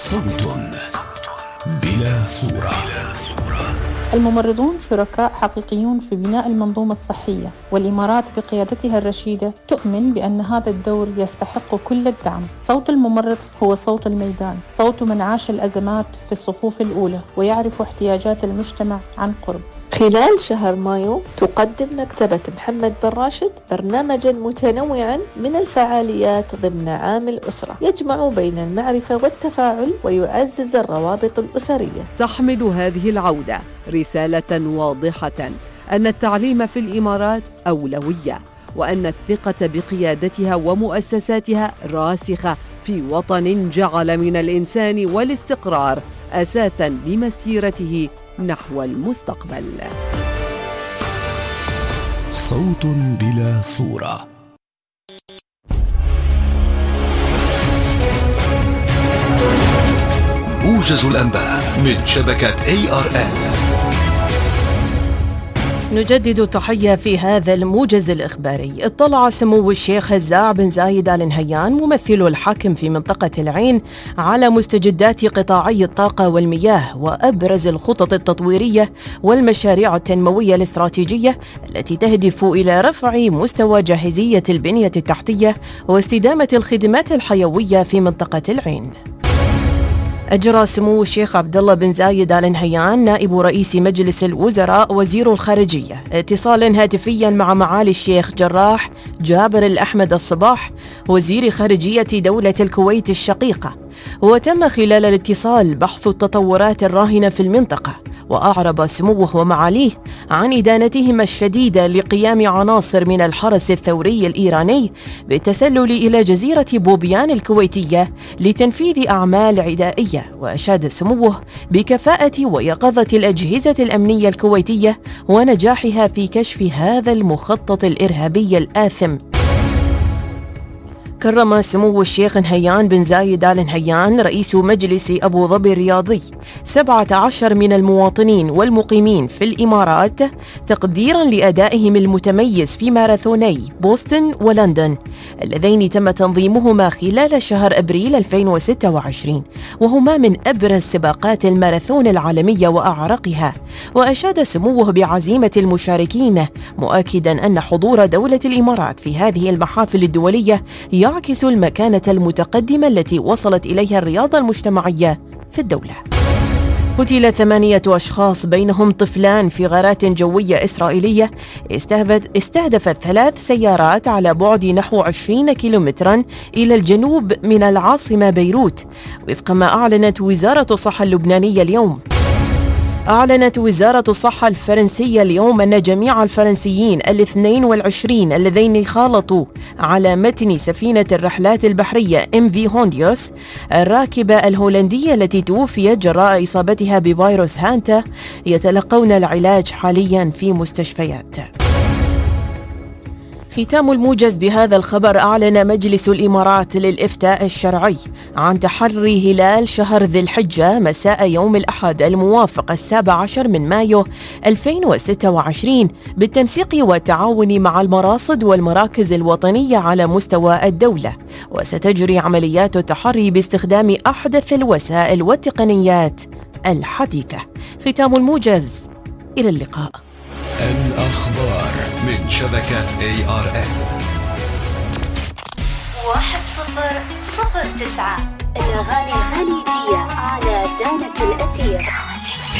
صوت بلا صورة. الممرضون شركاء حقيقيون في بناء المنظومة الصحية، والإمارات بقيادتها الرشيدة تؤمن بأن هذا الدور يستحق كل الدعم. صوت الممرض هو صوت الميدان، صوت من عاش الأزمات في الصفوف الأولى ويعرف احتياجات المجتمع عن قرب. خلال شهر مايو تقدم مكتبة محمد بن راشد برنامجا متنوعا من الفعاليات ضمن عام الأسرة، يجمع بين المعرفة والتفاعل ويعزز الروابط الأسرية. تحمل هذه العودة رسالة واضحة أن التعليم في الإمارات أولوية، وأن الثقة بقيادتها ومؤسساتها راسخة في وطن جعل من الإنسان والاستقرار أساساً لمسيرته نحو المستقبل. صوت بلا صورة. موجز الأنباء من شبكة ARN. نجدد التحية في هذا الموجز الإخباري. اطلع سمو الشيخ هزاع بن زايد آل نهيان ممثل الحاكم في منطقة العين على مستجدات قطاعي الطاقة والمياه وأبرز الخطط التطويرية والمشاريع التنموية الاستراتيجية التي تهدف إلى رفع مستوى جاهزية البنية التحتية واستدامة الخدمات الحيوية في منطقة العين. أجرى سمو الشيخ عبد الله بن زايد آل نهيان نائب رئيس مجلس الوزراء وزير الخارجية اتصالا هاتفيا مع معالي الشيخ جراح جابر الأحمد الصباح وزير خارجية دولة الكويت الشقيقة، وتم خلال الاتصال بحث التطورات الراهنة في المنطقة، وأعرب سموه ومعاليه عن إدانتهما الشديدة لقيام عناصر من الحرس الثوري الإيراني بالتسلل إلى جزيرة بوبيان الكويتية لتنفيذ أعمال عدائية. وأشاد سموه بكفاءة ويقظة الأجهزة الأمنية الكويتية ونجاحها في كشف هذا المخطط الإرهابي الآثم. كرم سمو الشيخ نهيان بن زايد آل نهيان رئيس مجلس أبو ظبي الرياضي 17 من المواطنين والمقيمين في الإمارات تقديرا لأدائهم المتميز في ماراثوني بوسطن ولندن اللذين تم تنظيمهما خلال شهر أبريل 2026، وهما من أبرز سباقات الماراثون العالمية وأعرقها. وأشاد سموه بعزيمة المشاركين مؤكدا أن حضور دولة الإمارات في هذه المحافل الدولية يعكس المكانة المتقدمة التي وصلت إليها الرياضة المجتمعية في الدولة. قتل 8 أشخاص بينهم طفلان في غارات جوية إسرائيلية استهدفت 3 سيارات على بعد نحو 20 كيلومترا إلى الجنوب من العاصمة بيروت، وفق ما أعلنت وزارة الصحة اللبنانية اليوم. أعلنت وزارة الصحة الفرنسية اليوم أن جميع الفرنسيين 22 اللذين خالطوا على متن سفينة الرحلات البحرية MV هونديوس الراكبة الهولندية التي توفيت جراء إصابتها بفيروس هانتا يتلقون العلاج حاليا في مستشفيات. ختام الموجز بهذا الخبر. أعلن مجلس الإمارات للإفتاء الشرعي عن تحري هلال شهر ذي الحجة مساء يوم الأحد الموافق 17 من مايو 2026 بالتنسيق والتعاون مع المراصد والمراكز الوطنية على مستوى الدولة، وستجري عمليات التحري باستخدام أحدث الوسائل والتقنيات الحديثة. ختام الموجز، إلى اللقاء. الأخبار من شبكة ARN. 1009 الأغاني الخليجية على دانة الأثير.